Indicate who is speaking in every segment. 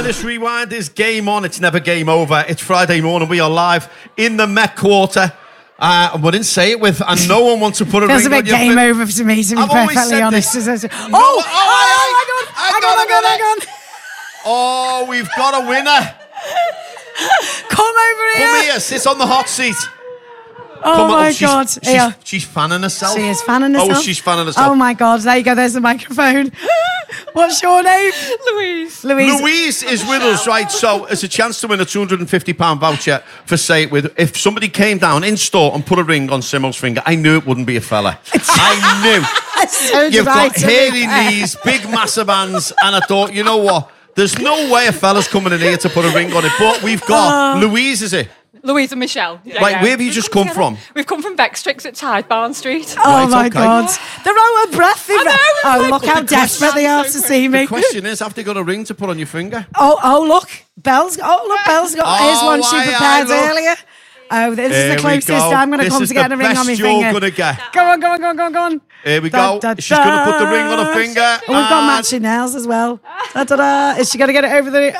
Speaker 1: Tennis Rewind is game on. It's never game over. It's Friday morning. We are live in the Met Quarter. I wouldn't say it with, and no one wants to put a ring on your
Speaker 2: finger. Feels a bit game over to me, to be perfectly honest.
Speaker 1: Hang on. Oh, we've got a winner.
Speaker 2: Come over here.
Speaker 1: Come here, sit on the hot seat.
Speaker 2: Oh my God.
Speaker 1: She's fanning herself.
Speaker 2: She is fanning herself.
Speaker 1: Oh, she's fanning herself.
Speaker 2: Oh my God. There you go. There's the microphone. What's your name?
Speaker 3: Louise.
Speaker 1: Louise is with us, right? So it's a chance to win a £250 voucher for Say It With. If somebody came down in store and put a ring on Simo's finger, I knew it wouldn't be a fella. I knew. You've got hairy knees, big massive hands, and I thought, you know what? There's no way a fella's coming in here to put a ring on it, but we've got Louise, is it?
Speaker 3: Louise and Michelle.
Speaker 1: Yeah, right, where have you just come from?
Speaker 3: We've come from Bextrix at Tide Barn Street.
Speaker 2: Oh, my God. They're out of breath. Oh, look how desperate they are to see me.
Speaker 1: The question is, have they got a ring to put on your finger?
Speaker 2: Oh, look. Belle's got here's one she prepared earlier. Oh, this is the closest I'm going to come to getting a ring on my finger.
Speaker 1: You're going to get.
Speaker 2: Go on.
Speaker 1: Here we go. She's going to put the ring on her finger.
Speaker 2: And we've got matching nails as well. Da-da-da. Is she going to get it over the...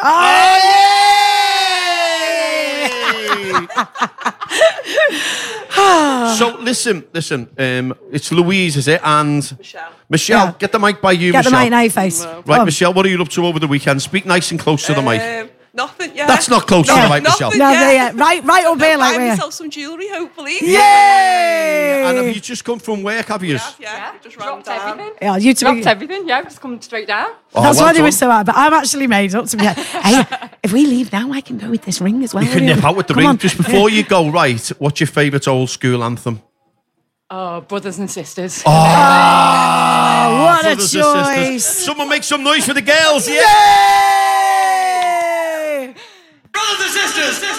Speaker 1: So listen. It's Louise, is it? And Michelle, get the mic by you.
Speaker 2: Get
Speaker 1: Michelle.
Speaker 2: the mic now, face.
Speaker 1: Right, Michelle, what are you up to over the weekend? Speak nice and close to the mic.
Speaker 4: Nothing yet.
Speaker 1: That's not close to the mic, Michelle.
Speaker 2: No, right up here, like
Speaker 4: we're. Myself some jewellery, hopefully.
Speaker 2: Yay!
Speaker 1: And have you just come from work? Have you?
Speaker 4: Yeah. Just
Speaker 3: dropped everything.
Speaker 2: Yeah, you two.
Speaker 3: Dropped everything. Yeah, just come straight down.
Speaker 2: That's why they were so hard. But I'm actually made up to be. Hey, if we leave now, I can go with this ring as well.
Speaker 1: You can nip out with the ring. Just before you go, right? What's your favourite old school anthem?
Speaker 3: Oh, Brothers and Sisters.
Speaker 2: Oh, what a choice!
Speaker 1: Someone make some noise for the girls, yeah!
Speaker 2: Yay!
Speaker 5: Brothers and sisters!